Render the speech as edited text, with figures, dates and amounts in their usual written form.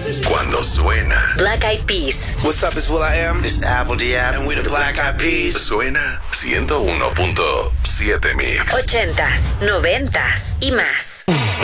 Cuando suena. Black Eyed Peas. What's up, it's will.i.am. It's Apple D.App. And we the Black Eyed Peas. Suena 101.7 Mix. 80s, 90s y más.